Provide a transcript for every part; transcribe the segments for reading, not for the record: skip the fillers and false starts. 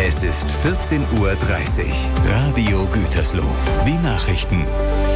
Es ist 14:30 Uhr. Radio Gütersloh. Die Nachrichten.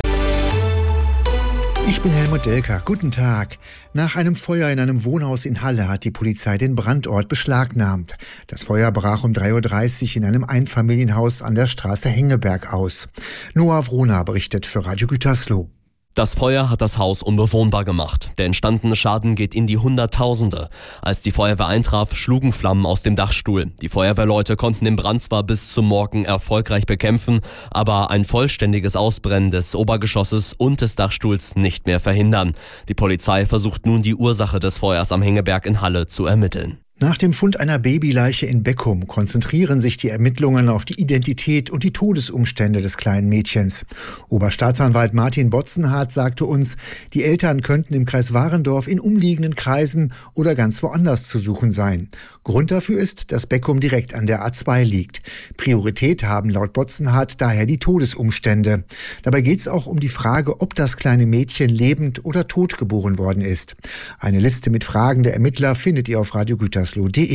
Ich bin Helmut Delker. Guten Tag. Nach einem Feuer in einem Wohnhaus in Halle hat die Polizei den Brandort beschlagnahmt. Das Feuer brach um 3:30 Uhr in einem Einfamilienhaus an der Straße Hengeberg aus. Noah Wrona berichtet für Radio Gütersloh. Das Feuer hat das Haus unbewohnbar gemacht. Der entstandene Schaden geht in die Hunderttausende. Als die Feuerwehr eintraf, schlugen Flammen aus dem Dachstuhl. Die Feuerwehrleute konnten den Brand zwar bis zum Morgen erfolgreich bekämpfen, aber ein vollständiges Ausbrennen des Obergeschosses und des Dachstuhls nicht mehr verhindern. Die Polizei versucht nun, die Ursache des Feuers am Hengeberg in Halle zu ermitteln. Nach dem Fund einer Babyleiche in Beckum konzentrieren sich die Ermittlungen auf die Identität und die Todesumstände des kleinen Mädchens. Oberstaatsanwalt Martin Botzenhardt sagte uns, die Eltern könnten im Kreis Warendorf in umliegenden Kreisen oder ganz woanders zu suchen sein. Grund dafür ist, dass Beckum direkt an der A2 liegt. Priorität haben laut Botzenhardt daher die Todesumstände. Dabei geht es auch um die Frage, ob das kleine Mädchen lebend oder tot geboren worden ist. Eine Liste mit Fragen der Ermittler findet ihr auf radiogütersloh.de.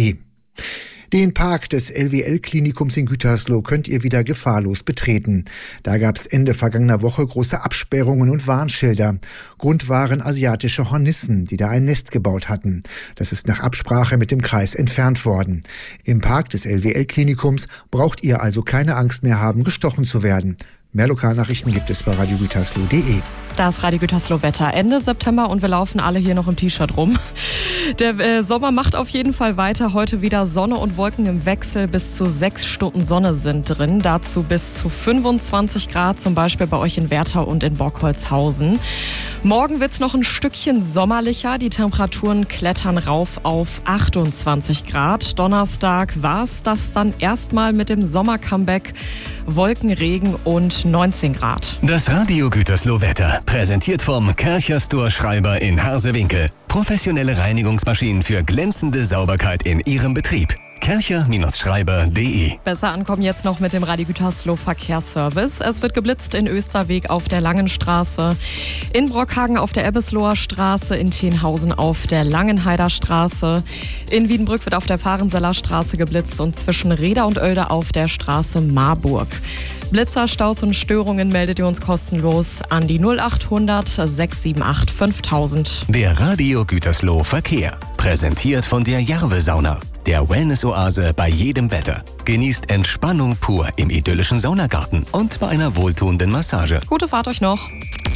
Den Park des LWL-Klinikums in Gütersloh könnt ihr wieder gefahrlos betreten. Da gab es Ende vergangener Woche große Absperrungen und Warnschilder. Grund waren asiatische Hornissen, die da ein Nest gebaut hatten. Das ist nach Absprache mit dem Kreis entfernt worden. Im Park des LWL-Klinikums braucht ihr also keine Angst mehr haben, gestochen zu werden. Mehr Lokalnachrichten gibt es bei radiogütersloh.de. Das Radio Gütersloh Wetter Ende September und wir laufen alle hier noch im T-Shirt rum. Der Sommer macht auf jeden Fall weiter. Heute wieder Sonne und Wolken im Wechsel. Bis zu 6 Stunden Sonne sind drin. Dazu bis zu 25 Grad, zum Beispiel bei euch in Wertau und in Borkholzhausen. Morgen wird es noch ein Stückchen sommerlicher. Die Temperaturen klettern rauf auf 28 Grad. Donnerstag war es das dann erstmal mit dem Sommer-Comeback. Wolkenregen und 19 Grad. Das Radio Gütersloh Wetter, präsentiert vom Kercher-Store Schreiber in Harsewinkel. Professionelle Reinigungsmaschinen für glänzende Sauberkeit in Ihrem Betrieb. Kercher-Schreiber.de. Besser ankommen jetzt noch mit dem Radio Gütersloh Verkehrsservice. Es wird geblitzt in Österweg auf der Langenstraße, in Brockhagen auf der Ebbesloher Straße, in Tenhausen auf der Langenheider Straße, in Wiedenbrück wird auf der Fahrenseller Straße geblitzt und zwischen Reda und Oelde auf der Straße Marburg. Blitzer, Staus und Störungen meldet ihr uns kostenlos an die 0800 678 5000. Der Radio Gütersloh Verkehr, präsentiert von der Jarve-Sauna. Der Wellness-Oase bei jedem Wetter. Genießt Entspannung pur im idyllischen Saunagarten und bei einer wohltuenden Massage. Gute Fahrt euch noch.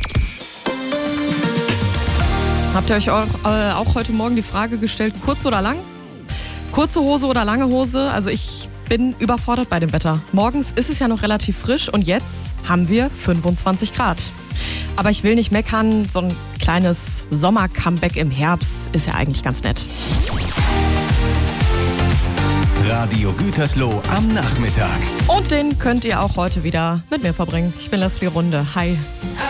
Habt ihr euch auch heute Morgen die Frage gestellt, kurz oder lang? Kurze Hose oder lange Hose? Also ich bin überfordert bei dem Wetter. Morgens ist es ja noch relativ frisch und jetzt haben wir 25 Grad. Aber ich will nicht meckern, so ein kleines Sommer-Comeback im Herbst ist ja eigentlich ganz nett. Radio Gütersloh am Nachmittag. Und den könnt ihr auch heute wieder mit mir verbringen. Ich bin Leslie Runde. Hi.